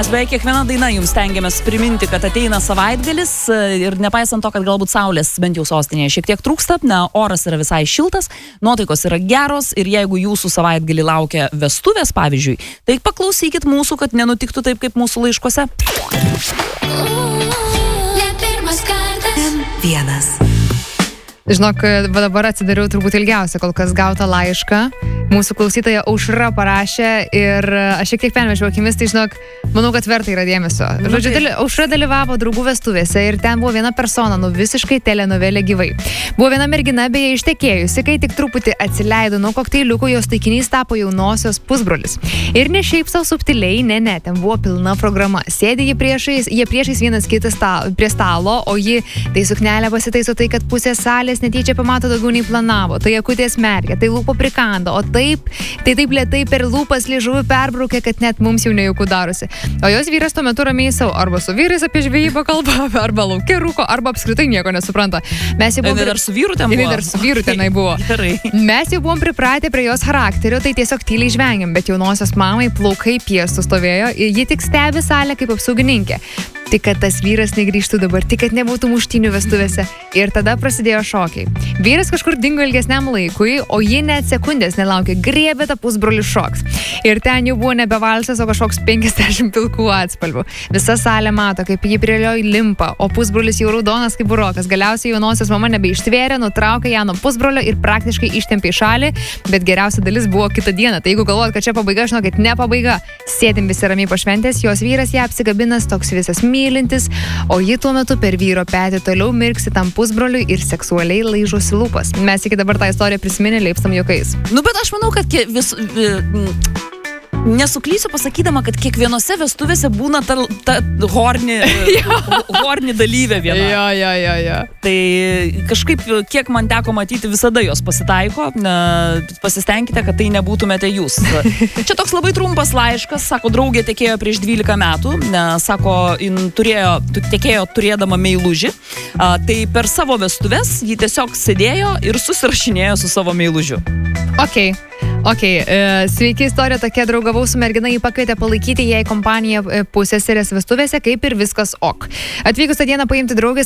Mes beveik kiekvieną dainą jums stengiamės priminti, kad ateina savaitgalis ir nepaisant to, kad galbūt saulės bent jau sostinėje šiek tiek trūksta, oras yra visai šiltas, nuotaikos yra geros ir jeigu jūsų savaitgalį laukia vestuvės, pavyzdžiui, tai paklausykit mūsų, kad nenutiktų taip, kaip mūsų laiškuose. Vienas. Žinok, dabar atsidariau turbūt ilgiausią kol kas gautą laišką. Mūsų klausytoja Aušra parašė ir aš šiek tiek permečiau akimis, tai žinok, manau, kad verta yra dėmesio. Žodžiu, Aušra dalyvavo draugų vestuvėse ir ten buvo viena persona, visiškai telenovelė gyvai. Buvo viena mergina, beje, ištekėjusi, kai tik truputį atsileido nuo kokteiliukų, jos taikinys tapo jaunosios pusbrolis. Ir ne šiaip savo subtiliai, ne, ten buvo pilna programa. Sėdi jie priešais vienas kitas prie stalo, o ji tai suknelę pasitaiso tai, kad pusė salės netyčia pamato daugiau nei planavo, tai akutės merkia, tai lūpo prikando, o taip lėtai per lūpas liežuvį perbraukė, kad net mums jau nejauku darosi. O jos vyras tuo metu ramiai savo, arba su vyrais apie žvejybą kalba, arba lauke rūko, arba apskritai nieko nesupranta. Mes jau dar su vyru ten buvo. Dar su vyru tenai buvo. Mes jau buvom pripratę prie jos charakterio, tai tiesiog tyliai žvengiam, bet jaunosios mamai plaukai piestų stovėjo ir ji tik stebi salę kaip apsaugininkė. Tik kad tas vyras negrįžtų dabar, tik kad nebūtų muštynių vestuvėse. Ir tada prasidėjo šokiai. Vyras kažkur dingo ilgesniam laikui, o ji net sekundės nelaukė, griebė tą pusbrolį šoks. Ir ten jau buvo nebe valsas, o kažkoks 50 pilkų atspalvių. Visa salė mato, kaip jį prielioj limpa, o pusbrolis jau raudonas kaip burokas. Galiausiai jaunosios mama nebeištvėrė, nutraukė ją nuo pusbrolio ir praktiškai ištempė į šalį, bet geriausia dalis buvo kitą dieną. Tai jeigu galvojat, kad čia pabaiga, žinokit, ne pabaiga. Sėdim visi ramiai po šventės, jos vyras ją apsikabinęs, toks visas mylintis, o ji tuo metu per vyro petį toliau mirksi tam pusbroliui ir seksualiai laižosi lūpas. Mes iki dabar tą istoriją prisiminę leipstam juokais. Bet aš manau, kad nesuklysiu pasakydama, kad kiekvienose vestuvėse būna ta horni dalyvė viena. Jo. Tai kažkaip, kiek man teko matyti, visada jos pasitaiko. Pasistengkite, kad tai nebūtumėte jūs. Čia toks labai trumpas laiškas. Sako, draugė tekėjo prieš 12 metų. Sako, tekėjo turėdama meilužį. Tai per savo vestuves ji tiesiog sėdėjo ir susirašinėjo su savo meilužiu. Ok, sveiki, istorija tokia, draugavau su mergina, jį pakvietė palaikyti jai kompaniją pusseserės vestuvėse, kaip ir viskas ok. Atvykus tą dieną paimti draugės,